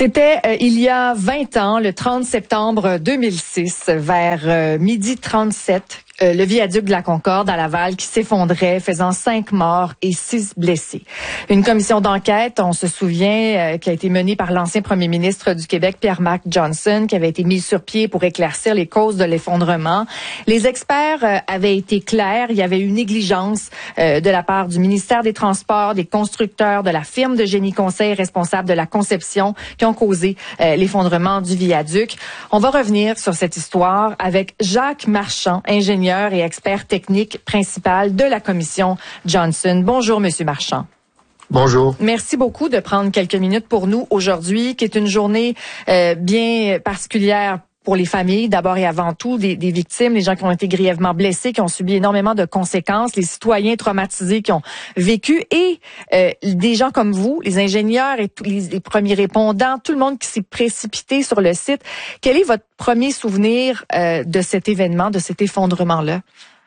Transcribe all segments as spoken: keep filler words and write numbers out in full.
C'était euh, il y a vingt ans, le trente septembre deux mille six, vers euh, midi trente-sept, euh, le viaduc de la Concorde à Laval qui s'effondrait, faisant cinq morts et six blessés. Une commission d'enquête, on se souvient, euh, qui a été menée par l'ancien premier ministre du Québec, Pierre-Marc Johnson, qui avait été mise sur pied pour éclaircir les causes de l'effondrement. Les experts euh, avaient été clairs, il y avait eu négligence euh, de la part du ministère des Transports, des constructeurs, de la firme de génie conseil responsable de la conception, qui ont causé euh, l'effondrement du viaduc. On va revenir sur cette histoire avec Jacques Marchand, ingénieur et expert technique principal de la commission Johnson. Bonjour, Monsieur Marchand. Bonjour. Merci beaucoup de prendre quelques minutes pour nous aujourd'hui, qui est une journée euh, bien particulière pour les familles, d'abord et avant tout, des, des victimes, les gens qui ont été grièvement blessés, qui ont subi énormément de conséquences, les citoyens traumatisés qui ont vécu et euh, des gens comme vous, les ingénieurs et tous les, les premiers répondants, tout le monde qui s'est précipité sur le site. Quel est votre premier souvenir euh, de cet événement, de cet effondrement-là?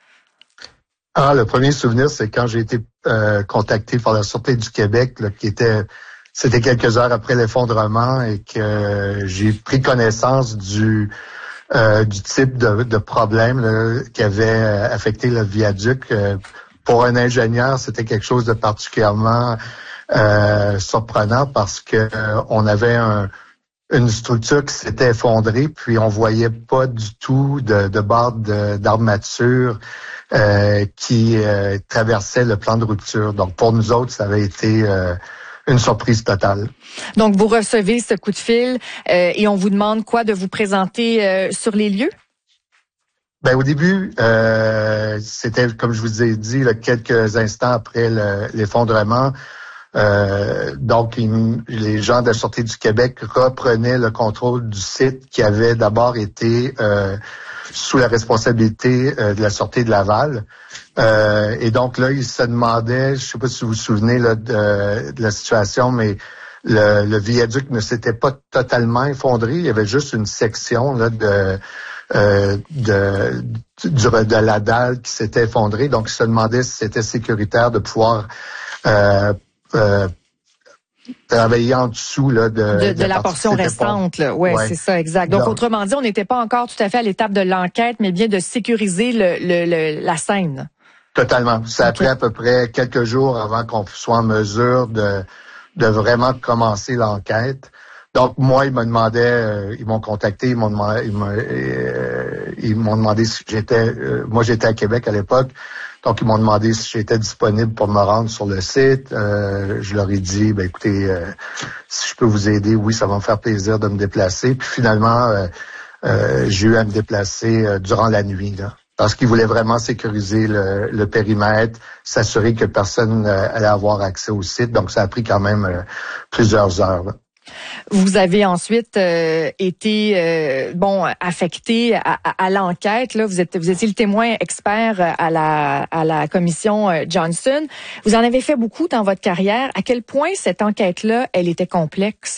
Ah, le premier souvenir, c'est quand j'ai été euh, contacté par la Sûreté du Québec, là, qui était... C'était quelques heures après l'effondrement et que euh, j'ai pris connaissance du euh, du type de, de problème là, qui avait affecté le viaduc. Euh, pour un ingénieur, c'était quelque chose de particulièrement euh, surprenant parce que euh, on avait un, une structure qui s'était effondrée, puis on voyait pas du tout de, de barre de, d'armature euh, qui euh, traversait le plan de rupture. Donc pour nous autres, ça avait été euh, une surprise totale. Donc, vous recevez ce coup de fil euh, et on vous demande quoi? De vous présenter euh, sur les lieux? Ben au début, euh, c'était, comme je vous ai dit, là, quelques instants après le, l'effondrement. Euh, donc, il, les gens de la Sûreté du Québec reprenaient le contrôle du site qui avait d'abord été euh, sous la responsabilité euh, de la Sûreté de Laval. Euh, et donc là, ils se demandaient, je sais pas si vous vous souvenez là, de, de la situation, mais le, le viaduc ne s'était pas totalement effondré. Il y avait juste une section là, de, euh, de, de, de la dalle qui s'était effondrée. Donc, ils se demandaient si c'était sécuritaire de pouvoir euh, euh, travailler en dessous là, de, de, de, de la portion restante. Là. Ouais, ouais, c'est ça, exact. Donc, Donc, autrement dit, on n'était pas encore tout à fait à l'étape de l'enquête, mais bien de sécuriser le, le, le, la scène. Totalement. Ça a okay. pris à peu près quelques jours avant qu'on soit en mesure de, de vraiment commencer l'enquête. Donc, moi, ils me demandaient, euh, ils m'ont contacté, ils m'ont demandé, ils m'ont, euh, ils m'ont demandé si j'étais, euh, moi j'étais à Québec à l'époque, donc ils m'ont demandé si j'étais disponible pour me rendre sur le site. Euh, je leur ai dit, ben écoutez, euh, si je peux vous aider, oui, ça va me faire plaisir de me déplacer. Puis finalement, euh, euh, j'ai eu à me déplacer euh, durant la nuit, là. Parce qu'ils voulaient vraiment sécuriser le, le périmètre, s'assurer que personne euh, allait avoir accès au site. Donc, ça a pris quand même euh, plusieurs heures. Là. Vous avez ensuite euh, été euh, bon affecté à, à, à l'enquête. Là, vous êtes vous étiez le témoin expert à la à la commission Johnson. Vous en avez fait beaucoup dans votre carrière. À quel point cette enquête-là, elle était complexe?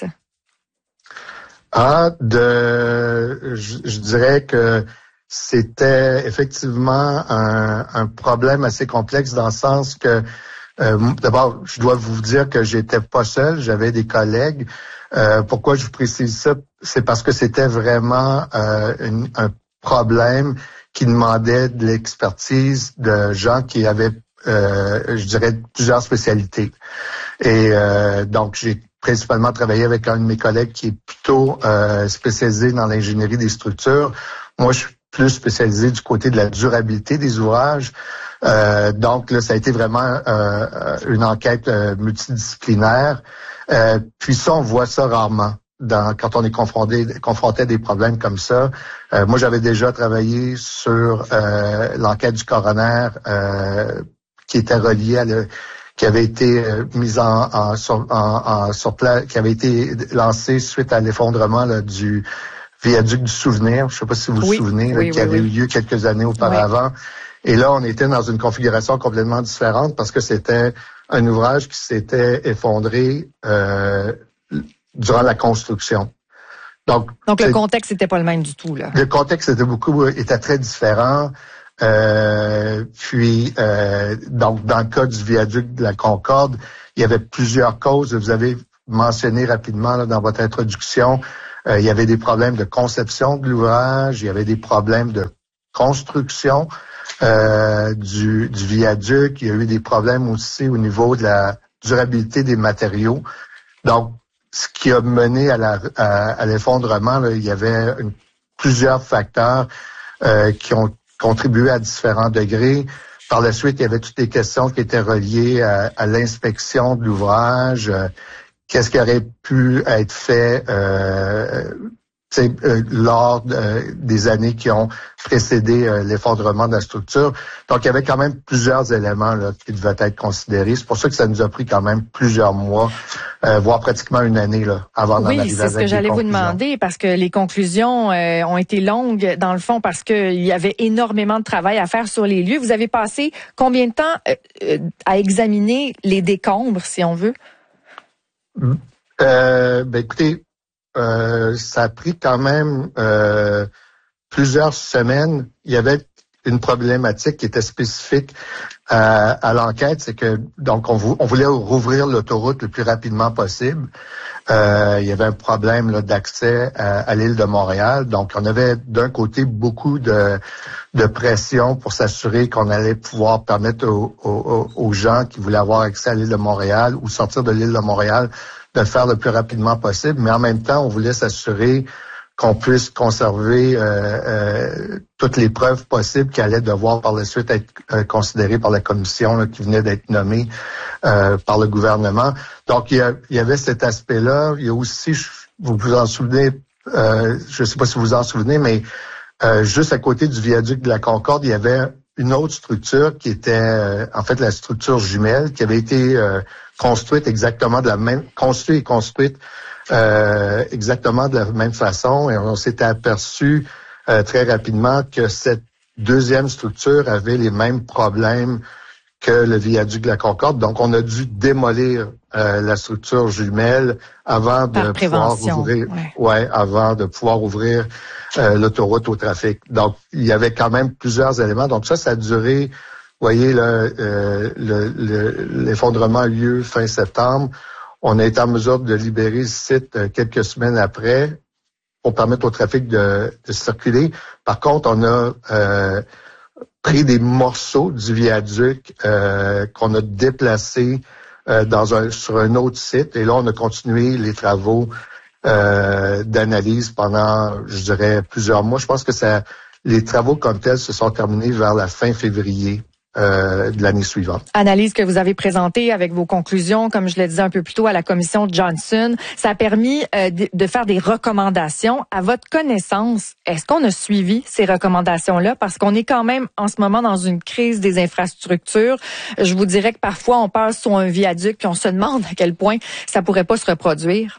Ah, de, je, je dirais que c'était effectivement un, un problème assez complexe dans le sens que, euh, d'abord, je dois vous dire que j'étais pas seul, j'avais des collègues. Euh, pourquoi je vous précise ça? C'est parce que c'était vraiment euh, une, un problème qui demandait de l'expertise de gens qui avaient, euh, je dirais, plusieurs spécialités. Et euh, donc, j'ai principalement travaillé avec un de mes collègues qui est plutôt euh, spécialisé dans l'ingénierie des structures. Moi, je suis plus spécialisé du côté de la durabilité des ouvrages. Euh, donc, là, ça a été vraiment euh, une enquête euh, multidisciplinaire. Euh, puis ça, on voit ça rarement dans, quand on est confronté, confronté à des problèmes comme ça. Euh, moi, j'avais déjà travaillé sur euh, l'enquête du coroner euh, qui était reliée à le, qui avait été euh, mise en, en, sur, en, en sur place, qui avait été lancée suite à l'effondrement là, du viaduc du Souvenir. Je ne sais pas si vous oui, vous souvenez, oui, là, qui oui, avait oui. eu lieu quelques années auparavant. Oui. Et là, on était dans une configuration complètement différente parce que c'était un ouvrage qui s'était effondré euh, durant la construction. Donc, Donc le contexte n'était pas le même du tout, là. Le contexte était beaucoup était très différent. Euh, puis, euh, donc, dans le cas du viaduc de la Concorde, il y avait plusieurs causes. Vous avez mentionné rapidement là, dans votre introduction, euh, il y avait des problèmes de conception de l'ouvrage, il y avait des problèmes de construction euh, du, du viaduc, il y a eu des problèmes aussi au niveau de la durabilité des matériaux. Donc, ce qui a mené à, la, à, à l'effondrement, là, il y avait une, plusieurs facteurs euh, qui ont contribué à différents degrés. Par la suite, il y avait toutes les questions qui étaient reliées à, à l'inspection de l'ouvrage. Euh, qu'est-ce qui aurait pu être fait euh, euh, lors euh, des années qui ont précédé euh, l'effondrement de la structure. Donc, il y avait quand même plusieurs éléments là, qui devaient être considérés. C'est pour ça que ça nous a pris quand même plusieurs mois, euh, voire pratiquement une année là, avant d'en arriver avec des conclusions. Oui, c'est ce que j'allais vous demander, parce que les conclusions euh, ont été longues, dans le fond, parce qu'il y avait énormément de travail à faire sur les lieux. Vous avez passé combien de temps euh, à examiner les décombres, si on veut? Euh, ben écoutez, Euh, ça a pris quand même euh, plusieurs semaines. Il y avait une problématique qui était spécifique à, à l'enquête, c'est que donc on, on voulait rouvrir l'autoroute le plus rapidement possible. Euh, il y avait un problème là, d'accès à, à l'île de Montréal, donc on avait d'un côté beaucoup de, de pression pour s'assurer qu'on allait pouvoir permettre aux, aux, aux gens qui voulaient avoir accès à l'île de Montréal ou sortir de l'île de Montréal de le faire le plus rapidement possible, mais en même temps, on voulait s'assurer qu'on puisse conserver euh, euh, toutes les preuves possibles qui allaient devoir par la suite être euh, considérées par la commission là, qui venait d'être nommée euh, par le gouvernement. Donc, il y, a, il y avait cet aspect-là. Il y a aussi, vous vous en souvenez, euh, je ne sais pas si vous vous en souvenez, mais euh, juste à côté du viaduc de la Concorde, il y avait une autre structure qui était euh, en fait la structure jumelle qui avait été euh, construite exactement de la même, construite et construite euh, exactement de la même façon, et on s'était aperçu euh, très rapidement que cette deuxième structure avait les mêmes problèmes que le viaduc de la Concorde. Donc, on a dû démolir euh, la structure jumelle avant de pouvoir ouvrir, ouais. ouais, avant de pouvoir ouvrir euh, l'autoroute au trafic. Donc, il y avait quand même plusieurs éléments. Donc, ça, ça a duré. Vous voyez, là, euh, le, le, l'effondrement a eu lieu fin septembre. On a été en mesure de libérer le site euh, quelques semaines après pour permettre au trafic de, de circuler. Par contre, on a euh, pris des morceaux du viaduc euh, qu'on a déplacés euh, dans un, sur un autre site. Et là, on a continué les travaux euh, d'analyse pendant, je dirais, plusieurs mois. Je pense que ça, les travaux comme tels se sont terminés vers la fin février. Euh, de l'année suivante. Analyse que vous avez présentée avec vos conclusions, comme je le disais un peu plus tôt, à la commission Johnson. Ça a permis euh, de, de faire des recommandations. À votre connaissance, est-ce qu'on a suivi ces recommandations-là? Parce qu'on est quand même en ce moment dans une crise des infrastructures. Je vous dirais que parfois, on passe sur un viaduc puis on se demande à quel point ça pourrait pas se reproduire.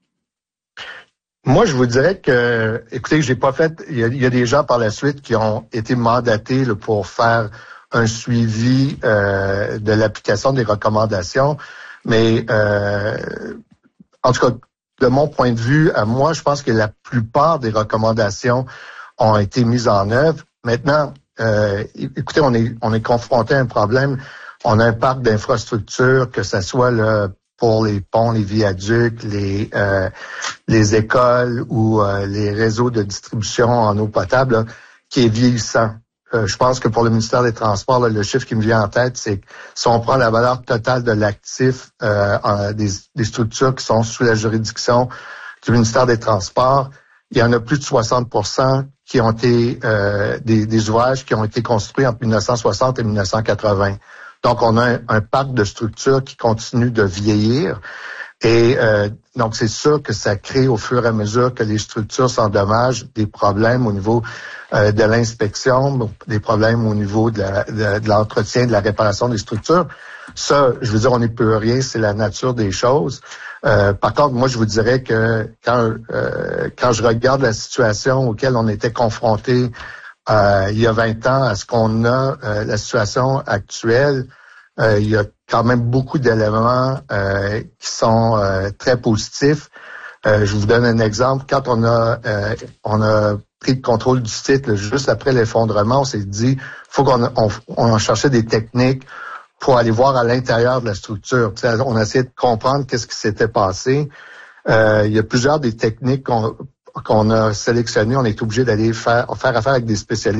Moi, je vous dirais que, écoutez, j'ai pas fait, il y a, il y a des gens par la suite qui ont été mandatés là, pour faire un suivi euh, de l'application des recommandations. Mais euh, en tout cas, de mon point de vue, à moi, je pense que la plupart des recommandations ont été mises en œuvre. Maintenant, euh, écoutez, on est on est confronté à un problème. On a un parc d'infrastructures, que ce soit là, pour les ponts, les viaducs, les euh, les écoles ou euh, les réseaux de distribution en eau potable, là, qui est vieillissant. Euh, je pense que pour le ministère des Transports, là, le chiffre qui me vient en tête, c'est que si on prend la valeur totale de l'actif euh, en, des, des structures qui sont sous la juridiction du ministère des Transports, il y en a plus de soixante pour cent qui ont été euh, des, des ouvrages qui ont été construits entre dix-neuf cent soixante et dix-neuf cent quatre-vingts. Donc, on a un, un parc de structures qui continue de vieillir. Et euh, donc, c'est sûr que ça crée au fur et à mesure que les structures s'endommagent des problèmes au niveau euh, de l'inspection, des problèmes au niveau de, la, de, de l'entretien, de la réparation des structures. Ça, je veux dire, on n'y peut rien, c'est la nature des choses. Euh, par contre, moi, je vous dirais que quand, euh, quand je regarde la situation auquel on était confronté euh, il y a vingt ans à ce qu'on a, euh, la situation actuelle, euh, il y a quand même beaucoup d'éléments euh, qui sont euh, très positifs. Euh, je vous donne un exemple. Quand on a euh, on a pris le contrôle du site là, juste après l'effondrement, on s'est dit faut qu'on on, on cherchait des techniques pour aller voir à l'intérieur de la structure. T'sais, on a essayé de comprendre qu'est-ce qui s'était passé. Euh, il y a plusieurs des techniques qu'on, qu'on a sélectionnées. On est obligé d'aller faire, faire affaire avec des spécialistes